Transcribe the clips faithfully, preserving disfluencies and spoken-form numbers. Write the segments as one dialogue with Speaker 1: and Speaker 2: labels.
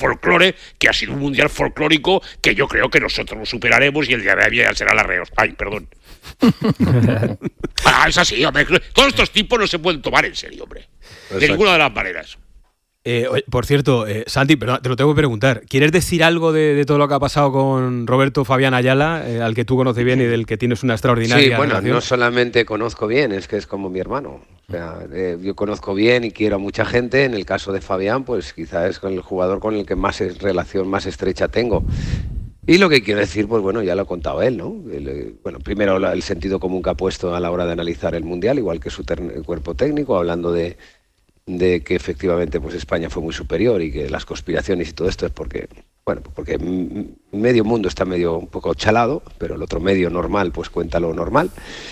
Speaker 1: folclore, que ha sido un mundial folclórico que yo creo que nosotros lo superaremos y el de Arabia ya será la reos. Ay, perdón. Ah, es así, hombre. Todos estos tipos no se pueden tomar en serio, hombre. Exacto. De ninguna de las maneras.
Speaker 2: Eh, por cierto, eh, Santi, pero te lo tengo que preguntar. ¿Quieres decir algo de, de todo lo que ha pasado con Roberto Fabián Ayala, eh, al que tú conoces bien y del que tienes una extraordinaria
Speaker 3: Sí, bueno,
Speaker 2: relación?
Speaker 3: no solamente conozco bien, es que es como mi hermano. O sea, eh, yo conozco bien y quiero a mucha gente. En el caso de Fabián, pues quizás es con el jugador con el que más es, relación más estrecha tengo. Y lo que quiero decir, pues bueno, ya lo ha contado él, ¿no? El, bueno, primero la, el sentido común que ha puesto a la hora de analizar el Mundial, igual que su ter- cuerpo técnico, hablando de de que efectivamente pues España fue muy superior y que las conspiraciones y todo esto es porque, bueno, porque medio mundo está medio un poco chalado, pero el otro medio normal pues cuenta lo normal.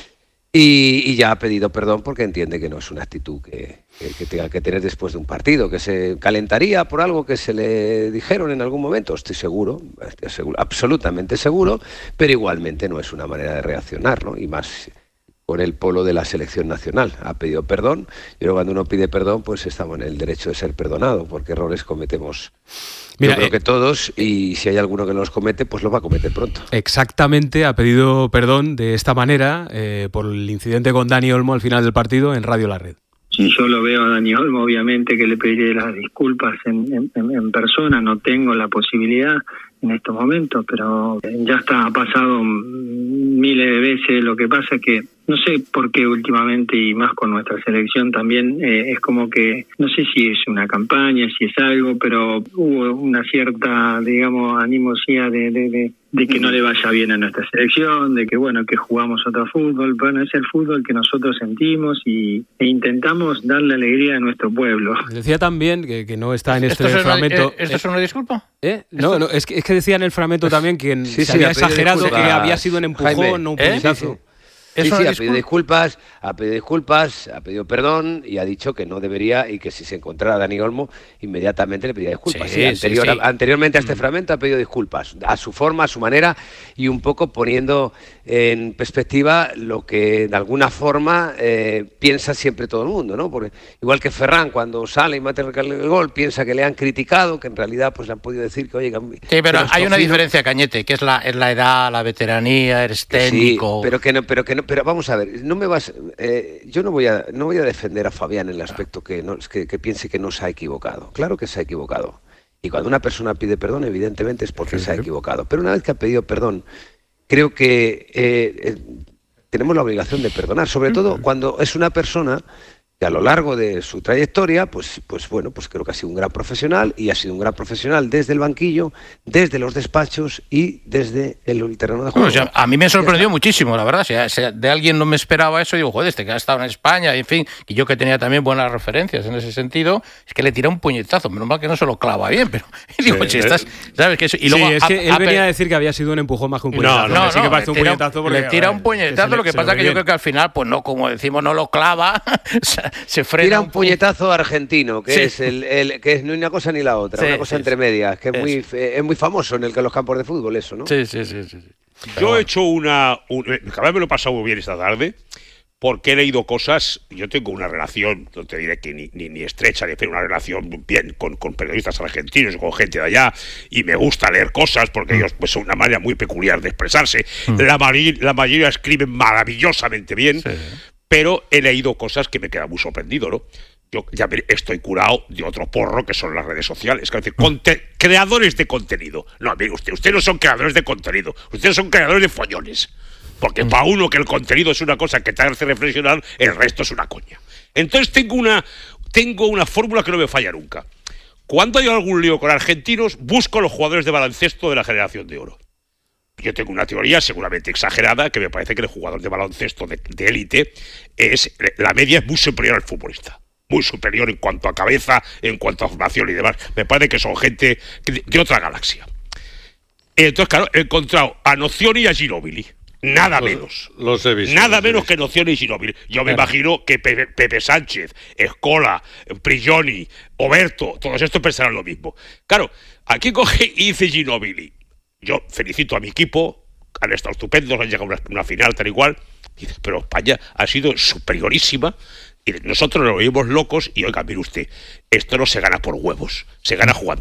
Speaker 3: Y, y ya ha pedido perdón porque entiende que no es una actitud que, que, que tenga que tener después de un partido, que se calentaría por algo que se le dijeron en algún momento, estoy seguro, estoy seguro, absolutamente seguro, pero igualmente no es una manera de reaccionar, ¿no? Y más por el polo de la selección nacional. Ha pedido perdón, y luego cuando uno pide perdón, pues estamos en el derecho de ser perdonado, porque errores cometemos Mira, yo creo eh, que todos, y si hay alguno que no los comete, pues lo va a cometer pronto.
Speaker 2: Exactamente, ha pedido perdón de esta manera eh, por el incidente con Dani Olmo al final del partido en Radio La Red.
Speaker 4: Si yo lo veo a Dani Olmo, obviamente que le pediré las disculpas en, en, en persona, no tengo la posibilidad en estos momentos, pero ya está, ha pasado miles de veces. Lo que pasa es que no sé por qué últimamente, y más con nuestra selección también, eh, es como que, no sé si es una campaña, si es algo, pero hubo una cierta, digamos, animosidad de, de, de, de que no le vaya bien a nuestra selección, de que, bueno, que jugamos otro fútbol. Bueno, es el fútbol que nosotros sentimos y, e intentamos darle alegría a nuestro pueblo.
Speaker 2: Decía también que, que no está en este
Speaker 5: ¿Esto
Speaker 2: fragmento...
Speaker 5: Una, ¿Esto es una disculpa?
Speaker 2: ¿Eh? No, no, es que, es que decía en el fragmento también que
Speaker 3: sí,
Speaker 2: se
Speaker 3: sí,
Speaker 2: había exagerado,
Speaker 3: disculpas,
Speaker 2: que había sido un empujón,
Speaker 3: Jaime,
Speaker 2: no un
Speaker 3: ¿eh?
Speaker 2: puñetazo.
Speaker 3: Sí, sí. Sí, sí, ha pedido disculpas, ha pedido disculpas, ha pedido perdón y ha dicho que no debería, y que si se encontrara a Dani Olmo, inmediatamente le pediría disculpas. Sí, sí, anterior, sí, sí. Anteriormente a este fragmento ha pedido disculpas, a su forma, a su manera, y un poco poniendo en perspectiva lo que de alguna forma eh, piensa siempre todo el mundo, ¿no? Porque igual que Ferran, cuando sale y mete el gol, piensa que le han criticado, que en realidad pues le han podido decir que, oye... Que,
Speaker 5: sí, pero hay una diferencia, Cañete, que es la, es la edad, la veteranía, eres técnico...
Speaker 3: Sí, pero que no, pero que no, pero vamos a ver, no me vas, eh, yo no voy a, no voy a defender a Fabián en el aspecto que, no, que, que piense que no se ha equivocado. Claro que se ha equivocado. Y cuando una persona pide perdón, evidentemente es porque sí, se ha equivocado. Pero una vez que ha pedido perdón, creo que eh, eh, tenemos la obligación de perdonar, sobre todo cuando es una persona que a lo largo de su trayectoria, pues, pues bueno, pues creo que ha sido un gran profesional, y ha sido un gran profesional desde el banquillo, desde los despachos y desde el terreno de juego.
Speaker 5: Bueno, o sea, a mí me sorprendió muchísimo, la verdad. Si, si de alguien no me esperaba eso, digo, joder, este que ha estado en España, y en fin, y yo que tenía también buenas referencias en ese sentido, es que le tira un puñetazo, menos mal que no se lo clava bien, pero digo, sí, si estás, ¿sabes? Que eso, y luego
Speaker 2: sí, es
Speaker 5: a,
Speaker 2: que él a, venía a decir que había sido un empujón más que un puñetazo.
Speaker 5: No, no, no,
Speaker 2: sí que parece
Speaker 5: un
Speaker 2: puñetazo porque,
Speaker 5: le tira un puñetazo, lo que pasa es que yo creo que al final, pues no, como decimos, no lo clava, se frena.
Speaker 3: Tira un puñetazo argentino, que
Speaker 5: sí.
Speaker 3: es el, el que es no una cosa ni la otra, sí, una cosa sí, entre medias, que es muy, es muy famoso en el que los campos de fútbol, eso, ¿no?
Speaker 5: Sí, sí, sí. sí, sí.
Speaker 1: Yo bueno. he hecho una, un, cada vez me lo he pasado muy bien esta tarde, porque he leído cosas. Yo tengo una relación, no te diré que ni, ni, ni estrecha, ni una relación bien con, con periodistas argentinos, con gente de allá, y me gusta leer cosas porque ellos pues son una manera muy peculiar de expresarse. Mm. La, la mayoría escriben maravillosamente bien. Sí. Pero he leído cosas que me quedan muy sorprendido, ¿no? Yo ya estoy curado de otro porro que son las redes sociales. Es decir, conte- creadores de contenido. No, mire usted, ustedes no son creadores de contenido. Ustedes son creadores de follones. Porque para uno que el contenido es una cosa que te hace reflexionar, el resto es una coña. Entonces tengo una, tengo una fórmula que no me falla nunca. Cuando hay algún lío con argentinos, busco los jugadores de baloncesto de la generación de oro. Yo tengo una teoría seguramente exagerada, que me parece que el jugador de baloncesto de, de élite es, la media es muy superior al futbolista, muy superior en cuanto a cabeza, en cuanto a formación y demás. Me parece que son gente de, de otra galaxia. Entonces, claro, he encontrado a Nocioni y a Ginóbili. Nada
Speaker 6: los,
Speaker 1: menos.
Speaker 6: Los he visto.
Speaker 1: Nada
Speaker 6: los
Speaker 1: menos
Speaker 6: he
Speaker 1: que Nocioni y Ginóbili. Yo me claro. imagino que Pepe, Pepe Sánchez, Escola, Prigioni, Oberto, todos estos pensarán lo mismo. Claro, aquí coge y dice Ginóbili. Yo felicito a mi equipo, han estado estupendos, han llegado a una, una final tal igual, pero España ha sido superiorísima y nosotros nos oímos locos y oiga, mire usted, esto no se gana por huevos, se gana jugando bien.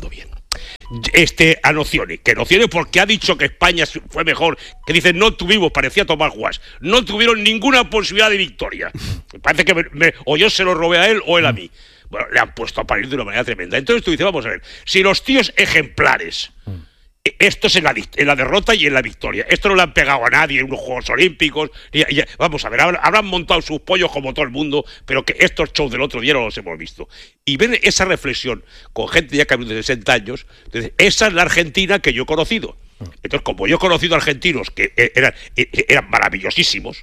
Speaker 1: este a Nocioni, que Nocioni porque ha dicho que España fue mejor, que dice no tuvimos, parecía Tomás Guas, no tuvieron ninguna posibilidad de victoria. Me parece que me, me, o yo se lo robé a él o él a mí. Bueno, le han puesto a parir de una manera tremenda. Entonces tú dices, vamos a ver, si los tíos ejemplares, esto es en la, en la derrota y en la victoria, esto no le han pegado a nadie en unos Juegos Olímpicos, y, y, vamos a ver, habrán, habrán montado sus pollos como todo el mundo, pero que estos shows del otro día no los hemos visto. Y ven esa reflexión con gente ya que ha vivido de sesenta años, entonces, esa es la Argentina que yo he conocido. Entonces, como yo he conocido argentinos que eran, eran maravillosísimos,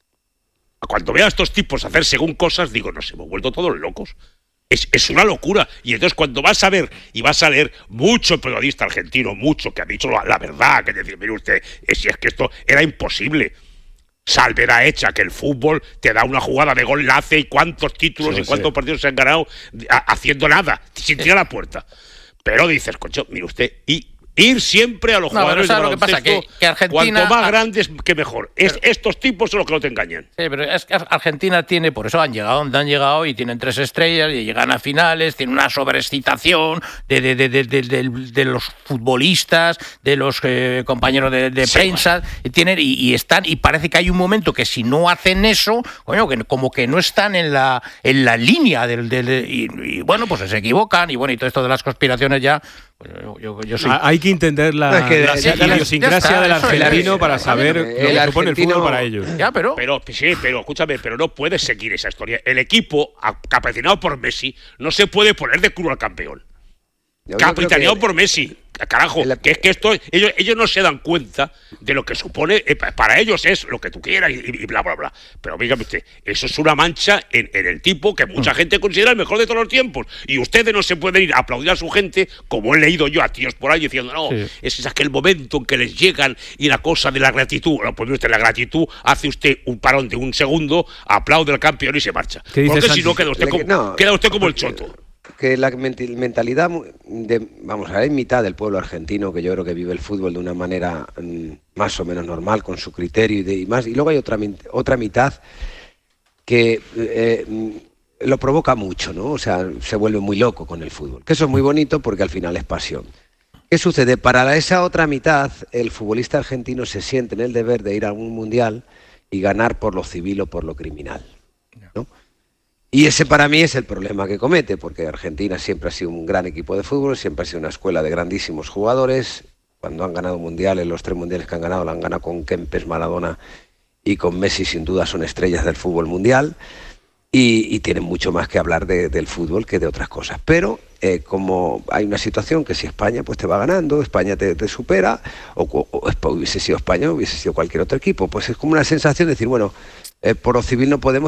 Speaker 1: cuando veo a estos tipos hacer según cosas, digo, nos hemos vuelto todos locos. Es, es una locura. Y entonces cuando vas a ver y vas a leer mucho periodista argentino, mucho, que ha dicho la, la verdad, que decir, mire usted, es, si es que esto era imposible. Salvedad hecha, que el fútbol te da una jugada de gol, la hace y cuántos títulos sí, y cuántos sí. partidos se han ganado a, haciendo nada, sin tirar la puerta. Pero dices, coño, mire usted, y ir siempre a los no, jugadores de baloncesto,
Speaker 5: lo que pasa, que, que Argentina,
Speaker 1: cuanto más grandes que mejor. Es, pero, estos tipos son los que no te engañan.
Speaker 5: Sí, pero es que Argentina tiene, por eso han llegado donde han llegado y tienen tres estrellas y llegan a finales, tienen una sobreexcitación de, de, de, de, de, de, de los futbolistas, de los eh, compañeros de, de sí, prensa, bueno. y, tienen, y, y están, y parece que hay un momento que si no hacen eso, coño, que como que no están en la, en la línea del, del, del y, y bueno, pues se equivocan, y bueno, y todo esto de las conspiraciones ya. Pues yo, yo, yo soy...
Speaker 2: Hay que entender la, no, es que, la, ya, la ya, idiosincrasia ya está, del argentino para saber lo que supone el fútbol para ellos.
Speaker 5: Ya, pero...
Speaker 1: pero sí, pero escúchame, pero no puedes seguir esa historia. El equipo, capitaneado por Messi, no se puede poner de culo al campeón. Capitaneado que... por Messi. Carajo, la... que es que esto, ellos, ellos no se dan cuenta de lo que supone, eh, para ellos es lo que tú quieras y, y bla, bla, bla. Pero dígame usted, eso es una mancha en, en el tipo que mucha gente considera el mejor de todos los tiempos. Y ustedes no se pueden ir a aplaudir a su gente, como he leído yo a tíos por ahí diciendo, no, sí. ese es aquel momento en que les llegan y la cosa de la gratitud. No, pues usted, la gratitud hace usted un parón de un segundo, aplaude al campeón y se marcha. Porque si no, queda usted como, no, queda usted como el choto.
Speaker 3: Que la mentalidad de, vamos a ver, mitad del pueblo argentino, que yo creo que vive el fútbol de una manera mmm, más o menos normal, con su criterio y, de, y más, y luego hay otra, otra mitad que eh, lo provoca mucho, ¿no? O sea, se vuelve muy loco con el fútbol, que eso es muy bonito porque al final es pasión. ¿Qué sucede? Para esa otra mitad, el futbolista argentino se siente en el deber de ir a un mundial y ganar por lo civil o por lo criminal, ¿no? Y ese para mí es el problema que comete, porque Argentina siempre ha sido un gran equipo de fútbol, siempre ha sido una escuela de grandísimos jugadores. Cuando han ganado mundiales, los tres mundiales que han ganado, lo han ganado con Kempes, Maradona y con Messi, sin duda son estrellas del fútbol mundial. Y, y tienen mucho más que hablar de, del fútbol que de otras cosas. Pero eh, como hay una situación que si España pues te va ganando, España te, te supera, o, o, o hubiese sido España o hubiese sido cualquier otro equipo, pues es como una sensación de decir, bueno, eh, por lo civil no podemos,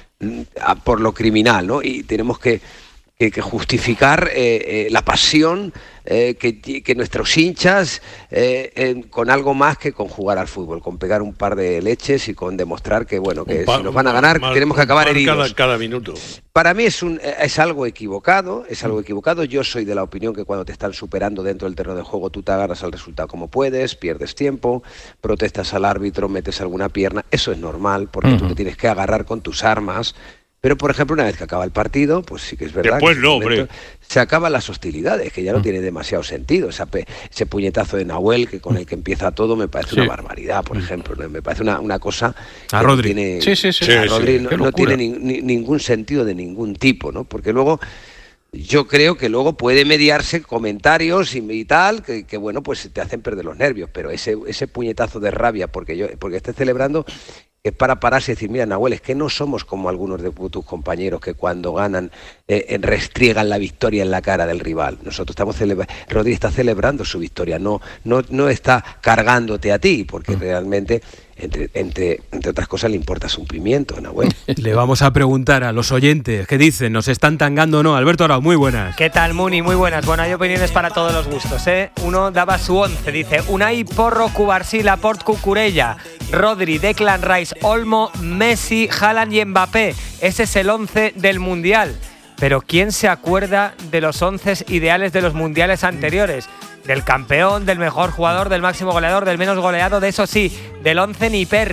Speaker 3: por lo criminal, ¿no? Y tenemos que, que, que justificar eh, eh, la pasión eh, que, que nuestros hinchas eh, eh, con algo más que con jugar al fútbol, con pegar un par de leches y con demostrar que bueno que par, si nos van a ganar mal, tenemos que acabar heridos.
Speaker 1: Cada, cada minuto.
Speaker 3: Para mí es un es algo equivocado, es algo equivocado. Yo soy de la opinión que cuando te están superando dentro del terreno de juego tú te agarras al resultado como puedes, pierdes tiempo, protestas al árbitro, metes alguna pierna, eso es normal porque uh-huh. tú te tienes que agarrar con tus armas. Pero, por ejemplo, una vez que acaba el partido, pues sí que es verdad
Speaker 1: Después
Speaker 3: que
Speaker 1: no, hombre.
Speaker 3: se acaban las hostilidades, que ya no tiene demasiado sentido. Esa pe- ese puñetazo de Nahuel, que con el que empieza todo, me parece sí. una barbaridad, por ejemplo. Me parece una, una cosa que
Speaker 2: a Rodri.
Speaker 3: No tiene,
Speaker 5: sí, sí, sí.
Speaker 3: A
Speaker 5: sí,
Speaker 3: Rodri
Speaker 5: sí.
Speaker 3: no, no tiene ni, ni, ningún sentido de ningún tipo, ¿no? Porque luego... Yo creo que luego puede mediarse comentarios y, y tal, que, que bueno, pues te hacen perder los nervios, pero ese, ese puñetazo de rabia porque yo porque esté celebrando es para pararse y decir, mira, Nahuel, es que no somos como algunos de tus compañeros que cuando ganan eh, restriegan la victoria en la cara del rival. Nosotros estamos celebrando, Rodri está celebrando su victoria, no, no, no está cargándote a ti, porque mm. realmente... Entre, entre, entre otras cosas le importa su pimiento, Nahuel.
Speaker 2: Le vamos a preguntar a los oyentes qué dicen, ¿nos están tangando o no? Alberto Arau, muy buenas.
Speaker 6: ¿Qué tal, Muni? Muy buenas. Bueno, hay opiniones para todos los gustos, ¿eh? Uno daba su once, dice Unai, Porro, Cubarsí, Laporte, Cucurella, Rodri, Declan Rice, Olmo, Messi, Haaland y Mbappé. Ese es el once del Mundial. Pero ¿quién se acuerda de los once ideales de los mundiales anteriores? Del campeón, del mejor jugador, del máximo goleador, del menos goleado, de eso sí, del once ni Perry.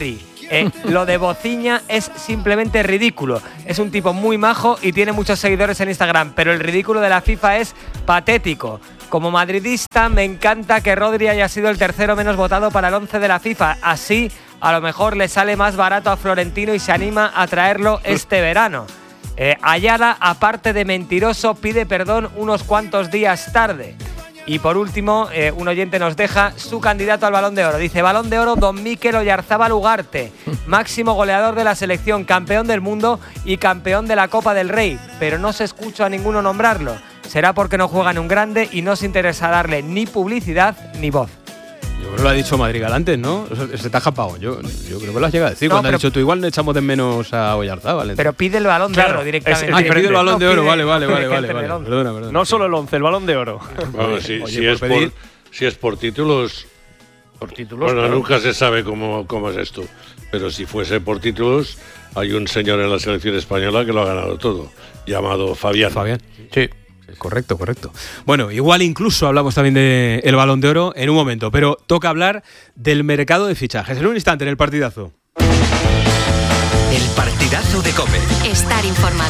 Speaker 6: Eh, lo de Bociña es simplemente ridículo. Es un tipo muy majo y tiene muchos seguidores en Instagram, pero el ridículo de la FIFA es patético. Como madridista, me encanta que Rodri haya sido el tercero menos votado para el once de la FIFA. Así, a lo mejor le sale más barato a Florentino y se anima a traerlo este verano. Eh, Ayala, aparte de mentiroso, pide perdón unos cuantos días tarde. Y por último, eh, un oyente nos deja su candidato al Balón de Oro. Dice, Balón de Oro, don Mikel Oyarzábal Ugarte, máximo goleador de la selección, campeón del mundo y campeón de la Copa del Rey. Pero no se escucha a ninguno nombrarlo. Será porque no juega en un grande y no se interesa darle ni publicidad ni voz.
Speaker 2: Yo creo que lo ha dicho Madrigal antes, ¿no? Se te ha japado. Yo, yo creo que lo has llegado a decir.
Speaker 6: No,
Speaker 2: Cuando
Speaker 6: pero,
Speaker 2: has dicho tú, igual no echamos de menos a Oyarzábal.
Speaker 6: Pero pide el Balón de
Speaker 7: Claro,
Speaker 6: Oro directamente.
Speaker 7: es
Speaker 2: Ah, que pide el Balón
Speaker 6: No
Speaker 2: de Oro.
Speaker 6: pide-
Speaker 2: Vale, vale, vale,
Speaker 6: pide
Speaker 2: vale,
Speaker 6: gente
Speaker 2: vale.
Speaker 6: del once.
Speaker 2: Perdona, perdona.
Speaker 7: No solo el once, el Balón de Oro.
Speaker 8: Bueno, si,
Speaker 2: Oye,
Speaker 8: si,
Speaker 2: por
Speaker 8: es por,
Speaker 2: pedir-
Speaker 8: si es por títulos,
Speaker 5: Por títulos.
Speaker 8: bueno,
Speaker 5: claro.
Speaker 8: nunca se sabe cómo, cómo es esto. Pero si fuese por títulos, hay un señor en la selección española que lo ha ganado todo, llamado Fabián.
Speaker 2: Fabián.
Speaker 5: Sí.
Speaker 2: Correcto, correcto. Bueno, igual incluso hablamos también del Balón de Oro en un momento, pero toca hablar del mercado de fichajes. En un instante, en el partidazo.
Speaker 9: El partidazo de COPE.
Speaker 10: Estar informado.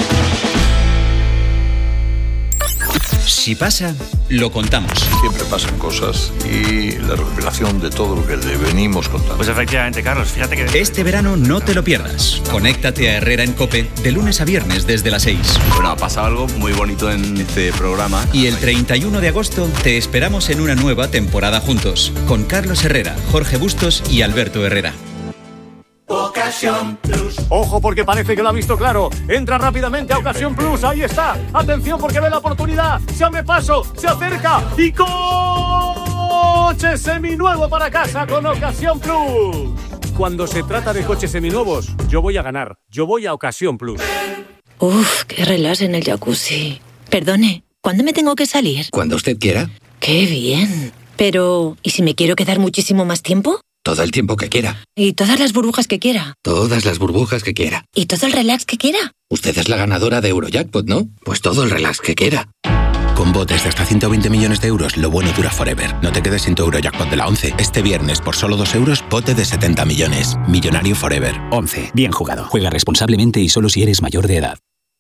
Speaker 9: Si pasa, lo contamos.
Speaker 11: Siempre pasan cosas y la revelación de todo lo que le venimos contando.
Speaker 12: Pues efectivamente, Carlos, fíjate que...
Speaker 9: Este verano no te lo pierdas. Conéctate a Herrera en COPE de lunes a viernes desde las seis.
Speaker 13: Bueno, ha pasado algo muy bonito en este programa.
Speaker 9: Y el treinta y uno de agosto te esperamos en una nueva temporada juntos, con Carlos Herrera, Jorge Bustos y Alberto Herrera.
Speaker 14: Ocasión Plus. Ojo porque parece que lo ha visto claro. Entra rápidamente a Ocasión Plus. Ahí está. Atención porque ve la oportunidad. Se abre paso. Se acerca. Y coche seminuevo para casa con Ocasión Plus. Cuando se trata de coches seminuevos, yo voy a ganar. Yo voy a Ocasión Plus.
Speaker 15: Uf, qué relax en el jacuzzi. Perdone, ¿cuándo me tengo que salir?
Speaker 16: Cuando usted quiera.
Speaker 15: Qué bien. Pero, ¿y si me quiero quedar muchísimo más tiempo?
Speaker 16: Todo el tiempo que quiera.
Speaker 15: ¿Y todas las burbujas que quiera?
Speaker 16: Todas las burbujas que quiera.
Speaker 15: ¿Y todo el relax que quiera?
Speaker 16: Usted es la ganadora de Eurojackpot, ¿no? Pues todo el relax que quiera.
Speaker 17: Con botes de hasta ciento veinte millones de euros, lo bueno dura forever. No te quedes sin tu Eurojackpot de la once. Este viernes, por solo dos euros, bote de setenta millones. Millonario forever.
Speaker 18: once. Bien jugado. Juega responsablemente y solo si eres mayor de edad.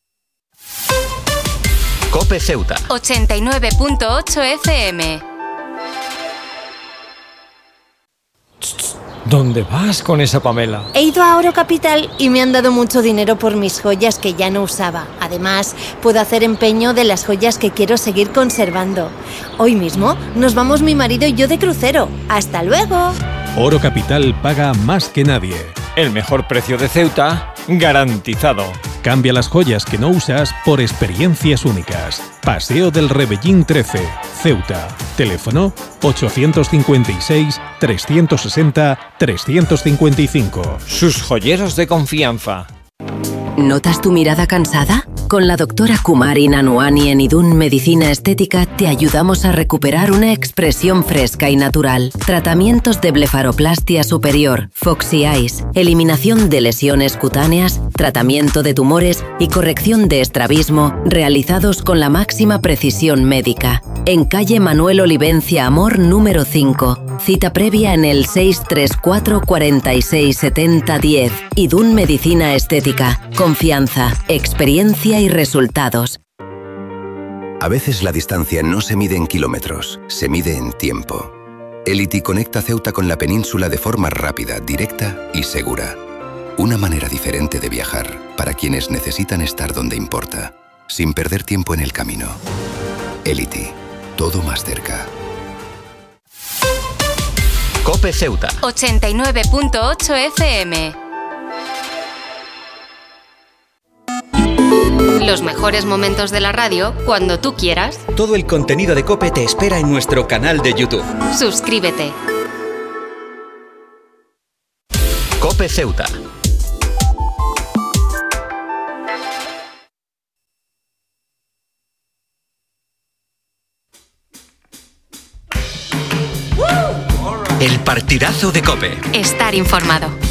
Speaker 9: COPE Ceuta.
Speaker 10: ochenta y nueve punto ocho F M.
Speaker 6: ¿Dónde vas con esa Pamela?
Speaker 19: He ido a Oro Capital y me han dado mucho dinero por mis joyas que ya no usaba. Además, puedo hacer empeño de las joyas que quiero seguir conservando. Hoy mismo nos vamos mi marido y yo de crucero. ¡Hasta luego!
Speaker 20: Oro Capital paga más que nadie.
Speaker 6: El mejor precio de Ceuta, garantizado.
Speaker 20: Cambia las joyas que no usas por experiencias únicas. Paseo del Rebellín trece, Ceuta. Teléfono ochocientos cincuenta y seis, trescientos sesenta, trescientos cincuenta y cinco.
Speaker 6: Sus joyeros de confianza.
Speaker 21: ¿Notas tu mirada cansada? Con la doctora Kumari Nanuani en Idun Medicina Estética te ayudamos a recuperar una expresión fresca y natural. Tratamientos de blefaroplastia superior, Foxy Eyes, eliminación de lesiones cutáneas, tratamiento de tumores y corrección de estrabismo realizados con la máxima precisión médica. En calle Manuel Olivencia Amor número cinco. Cita previa en el seis tres cuatro, cuarenta y seis, setenta, diez. Idun Medicina Estética. Confianza, experiencia y resultados.
Speaker 22: A veces la distancia no se mide en kilómetros, se mide en tiempo. Elity conecta Ceuta con la península de forma rápida, directa y segura. Una manera diferente de viajar para quienes necesitan estar donde importa, sin perder tiempo en el camino. Elity, todo más cerca.
Speaker 9: COPE Ceuta.
Speaker 10: ochenta y nueve punto ocho F M. Los mejores momentos de la radio cuando tú quieras.
Speaker 9: Todo el contenido de COPE te espera en nuestro canal de YouTube.
Speaker 10: Suscríbete.
Speaker 9: COPE Ceuta. El partidazo de COPE.
Speaker 10: Estar informado.